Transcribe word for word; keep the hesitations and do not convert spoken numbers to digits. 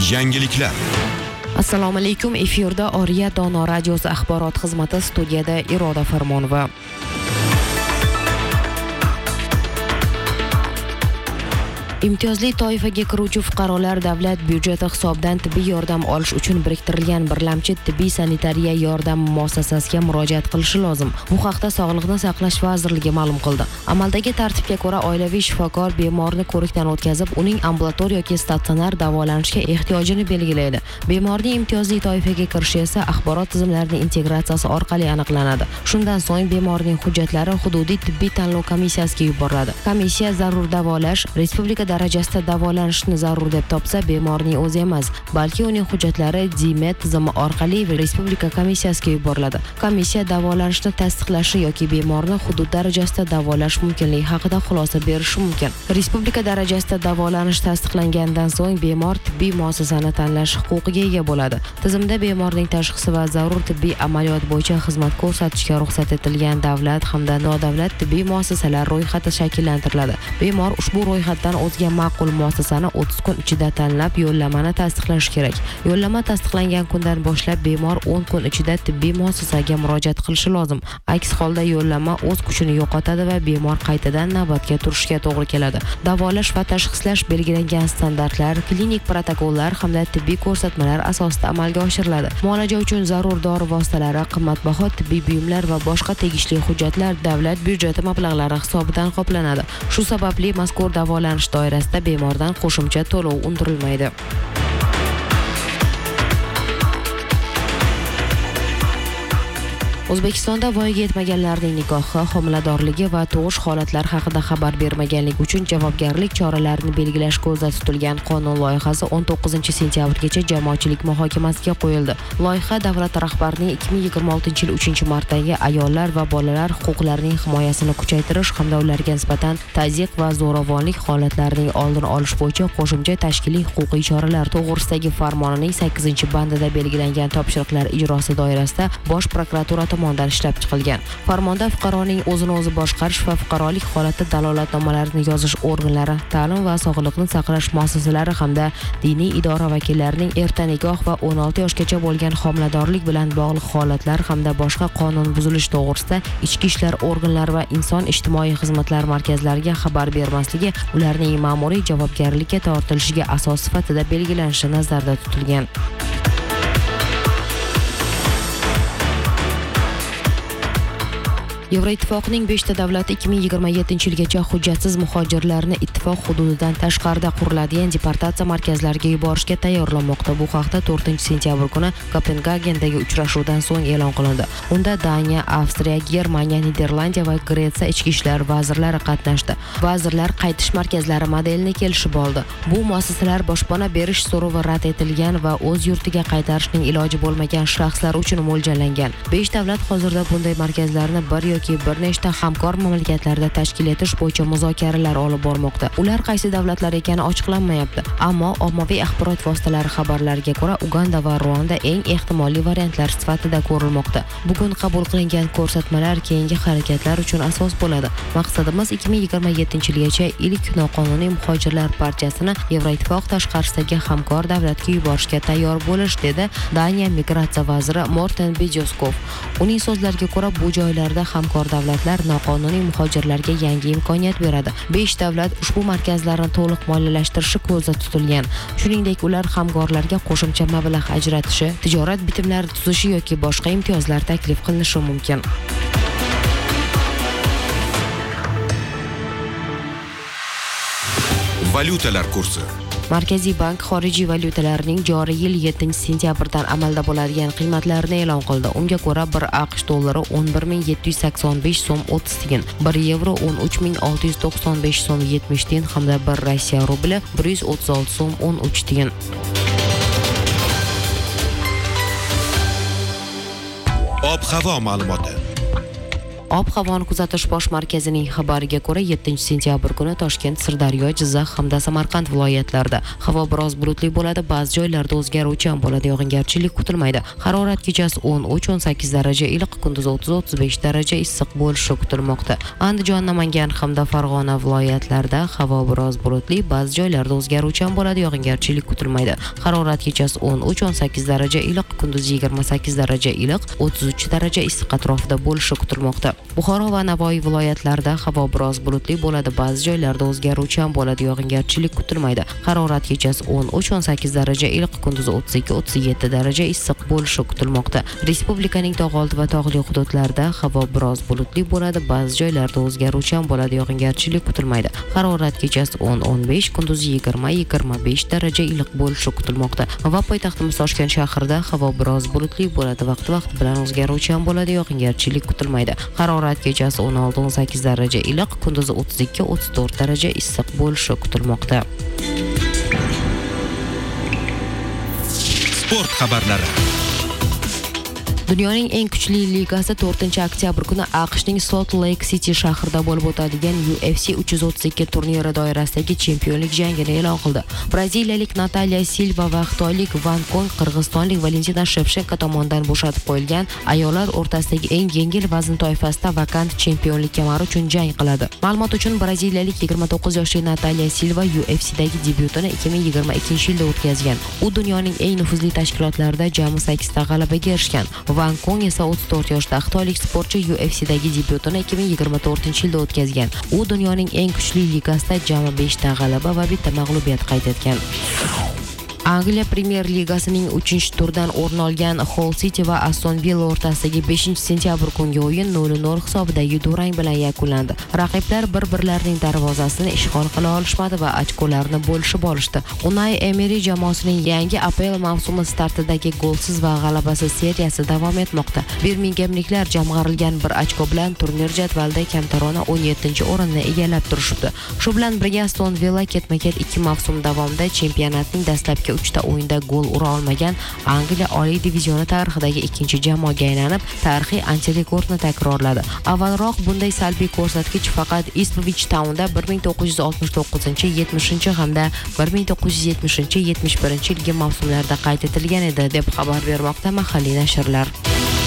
Yangiliklar. Assalomu alaykum. Efirda Oriya Dono radiosi axborot xizmati, studiyada Iroda Farmonova. Imtiyozli toifaga kiruvchi fuqarolar davlat byudjeti hisobidan tibbiy yordam olish uchun biriktirilgan birlamchi tibbiy sanitariya yordam muassasasiga murojaat qilishi lozim. Bu haqda Sog'liqni saqlash vazirligi ma'lum qildi. Amaldagi tartibga ko'ra, oilaviy shifokor bemorni ko'rikdan o'tkazib, uning ambulator yoki statsionar davolanishga ehtiyojini belgilaydi. Bemorning imtiyozli toifaga kirishi esa axborot tizimlarining integratsiyasi orqali aniqlanadi. Shundan so'ng bemorning hujjatlari hududiy tibbiy tanlov komissiyasiga yuboriladi. Komissiya zarur davolash, respublika darajasida davolanishni zarur deb topsa, bemorning o'zi emas, balki uning hujjatlari DIMET tizimi orqali respublika komissiyasiga yuboriladi. Komissiya davolanishni tasdiqlashi yoki bemorni hudud darajasida davolash mumkinligi haqida xulosa berishi mumkin. Respublika darajasida davolanish tasdiqlangandan so'ng bemor tibbiy muassasani tanlash huquqiga ega bo'ladi. Tizimda bemorning tashxisi va zarur tibbiy amaliyot bo'yicha xizmat ko'rsatishga ruxsat etilgan davlat hamda nodavlat tibbiy muassasalar ro'yxati shakllantiriladi. Bemor ushbu ro'yxatdan o'zga ma'qul muassasani o'ttiz kun ichida tanlab, yo'llamani tasdiqlash kerak. Yo'llama tasdiqlangan kundan boshlab bemor o'n kun ichida tibbiy muassasaga murojaat qilishi lozim. Aks holda yo'llama o'z kuchini yo'qotadi va bemor qaytadan navbatga turishga to'g'ri keladi. Davolash va tashxislash belgilangan standartlar, klinik protokollar hamda tibbiy ko'rsatmalar asosida amalga oshiriladi. Muolaja uchun zarur dori vositalari, qimmatbaho tibbiy buyumlar va boshqa tegishli hujjatlar davlat byudjeti mablag'lari hisobidan qoplanadi. Shu sababli mazkur davolanish doirasida bemordan qo'shimcha to'lov undirilmaydi. O'zbekistonda voyaga yetmaganlarning nikohi, homiladorligi va tug'ish holatlari haqida xabar bermaganlik uchun javobgarlik choralarini belgilash ko'zda tutilgan qonun loyihasi o'n to'qqizinchi sentyabrgacha jamoatchilik muhokamasiga qo'yildi. Loyiha davlat rahbarining ikki ming yigirma oltinchi yil uchinchi martdagi ayollar va bolalar huquqlarining himoyasini kuchaytirish hamda ularga nisbatan tazyiq va zo'ravonlik holatlarining oldini olish bo'yicha qo'shimcha tashkiliy huquqiy choralar to'g'risidagi farmonining sakkizinchi bandida belgilangan topshiriqlar ijrosi doirasida Bosh prokuratura tomonidan ishlab chiqilgan. Farmonda fuqaroning o'zini o'zi boshqarish va fuqarolik holati dalolatnomalarini yozish organlari, ta'lim va sog'liqni saqlash muassasalari hamda diniy idora vakillarining erta nikoh va o'n olti yoshgacha bo'lgan homiladorlik bilan bog'liq holatlar hamda boshqa qonun buzilish to'g'risida ichki ishlar organlari va inson ijtimoiy xizmatlar markazlariga xabar bermasligi ularning ma'muriy javobgarlikka tortilishiga asos sifatida belgilanishi nazarda tutilgan. Yevroittifoqning beshta davlati ikki ming yigirma yettinchi yilgacha hujjatsiz muhojirlarni ittifoq hududidan tashqarida quriladigan deportatsiya markazlariga yuborishga tayyorlanmoqda. Bu haqda to'rtinchi sentyabr kuni Kopengagendagi uchrashuvdan so'ng e'lon qilindi. Unda Daniya, Avstriya, Germaniya, Niderlandiya va Gretsiya ichki ishlar vazirlari qatnashdi. Vazirlar qaytish markazlari modelini kelishib oldi. Bu muassasalar boshpana berish so'rovi rad etilgan va o'z yurtiga qaytarishning iloji bo'lmagan shaxslar uchun mo'ljallangan. besh davlat hozirda bunday markazlarni bir yoki bir nechta hamkor mamlakatlarda tashkil etish bo'yicha muzokaralar olib bormoqda. Ular qaysi davlatlar ekani ochiqlanmayapti. Ammo ommaviy axborot vositalari xabarlariga ko'ra Uganda va Ruanda eng ehtimoliy variantlar sifatida ko'rilmoqda. Bugun qabul qilingan ko'rsatmalar keyingi harakatlar uchun asos bo'ladi. Maqsadimiz ikki ming yigirma yettinchi yilgacha ilk noqonuniy muhojirlar partiyasini Yevroittifoq tashqarisidagi hamkor davlatga yuborishga tayyor bo'lish, dedi Daniya migratsiya vaziri Morten Bidjoskov. Uning so'zlariga ko'ra, bu joylarda hamkor davlatlar noqonuniy muhojirlarga yangi imkoniyat beradi. besh davlat ushbu markazlarni to'liq moliyalashtirishi ko'zda tutilgan. Shuningdek, ular hamkorlarga qo'shimcha mablag' ajratishi, tijorat bitimlari tuzishi yoki boshqa imtiyozlar taklif qilinishi mumkin. Valyutalar kursi. Markaziy bank xorijiy valyutalarning joriy yil yettinchi sentyabrdan amalda bo'ladigan qiymatlarini e'lon qildi. Unga ko'ra, bir AQSh dollari o'n bir ming yetti yuz sakson besh so'm o'ttiz tiyin, bir yevro o'n uch ming olti yuz to'qson besh so'm yetmish tiyin hamda bir Rossiya rubli bir yuz o'ttiz olti so'm o'n uch tiyin. Ob-havo ma'lumoti. Ob-havoni kuzatish bosh markazining xabariga ko'ra, yettinchi sentyabr kuni Toshkent, Sirdaryo, Jizzax hamda Samarqand viloyatlarida havo biroz bulutli bo'ladi, ba'zi joylarda o'zgaruvchan bo'ladi, yog'ingarchilik kutilmaydi. Harorat kechasi o'n uch o'n sakkiz daraja iliq, kunduz o'ttiz o'ttiz besh daraja issiq bo'lishi kutilmoqda. Andijon, Namangan hamda Farg'ona viloyatlarida havo biroz bulutli, ba'zi joylarda o'zgaruvchan bo'ladi, yog'ingarchilik kutilmaydi. Harorat kechasi o'n uch o'n sakkiz daraja iliq, kunduz yigirma sakkiz daraja iliq, o'ttiz uch daraja issiq atrofida bo'lishi kutilmoqda. Buxoro va Navoiy viloyatlarida havo biroz bulutli bo'ladi, ba'zi joylarda o'zgaruvchan bo'ladi, yog'ingarchilik kutilmaydi. Harorat kechasi o'n uch o'n sakkiz daraja iliq, kunduz o'ttiz ikki o'ttiz yetti daraja issiq bo'lishi kutilmoqda. Respublikaning tog'oldi va tog'li hududlarida havo biroz bulutli bo'ladi, ba'zi joylarda o'zgaruvchan bo'ladi, yog'ingarchilik kutilmaydi. Harorat kechasi o'n o'n besh, kunduz yigirma yigirma besh daraja iliq bo'lishi kutilmoqda. Va poytaxtimiz Toshkent shahrida havo biroz bulutli bo'ladi, vaqti-vaqti bilan o'zgaruvchan bo'ladi, yog'ingarchilik kutilmaydi. Harorat kechasi o'n olti o'n sakkiz daraja iliq, kunduz o'ttiz ikki o'ttiz to'rt daraja issiq bo'lishi kutilmoqda. Sport xabarlari. Dunyoning eng kuchli ligasi to'rtinchi oktyabr kuni AQShning Salt Lake City shahrida bo'lib o'tadigan U F C uch yuz o'ttiz ikki turniri doirasidagi chempionlik jangini e'lon qildi. Braziliyalik Natalya Silva va xitoylik Van Kong qirg'izistonlik Valentina Shevchenko tomonidan bo'shatib qo'yilgan ayollar o'rtasidagi eng yengil vazn toifasida vakant chempionlik kamari uchun jang qiladi. Ma'lumot uchun, braziliyalik yigirma to'qqiz yoshli Natalya Silva U F C'dagi debyutini ikki ming yigirma ikkinchi yilda o'tkazgan. U dunyoning eng nufuzli tashkilotlarida jami sakkizta g'alabaga erishgan. Van Kong esa o'ttiz to'rt yoshda xitoylik sportchi U F C'dagi debyutini ikki ming yigirma to'rtinchi yilda o'tkazgan. U dunyoning eng kuchli ligasida jami beshta g'alaba va bitta mag'lubiyat qayd etgan. Angliya Premier Ligasining uchinchi turdan o'rin olgan Hull City va Aston Villa o'rtasidagi beshinchi sentyabr kungi o'yin nol nol hisobidagi durang bilan yakunlandi. Raqiblar bir-birlarining darvozasini ishg'ol qila olishmadi va ochkolarni bo'lishib olishdi. Unai Emery jamoasining yangi A P L mavsumi startidagi golsiz va g'alabasiz seriyasi davom etmoqda. Birmingemliklar jamg'arilgan bir ochko bilan turnir jadvalida kamtarona o'n yettinchi o'rinni egallab turishibdi. Shu bilan birga Aston Villa ketma-ket ikki mavsum davomida chempionatning dastlabki uchta o'yinda gol ura olmagan Angliya oliy divizioni tarixidagi ikkinchi jamoaga aylanib, tarixiy antirekordni takrorladi. Avvalroq bunday salbiy ko'rsatkich faqat Ipswich Townda bir ming to'qqiz yuz oltmish to'qqizinchi yetmishinchi hamda bir ming to'qqiz yuz yetmishinchi yetmish birinchi yilgi mavsumlarda qayd etilgan edi, deb xabar bermoqda mahalliy nashrlar.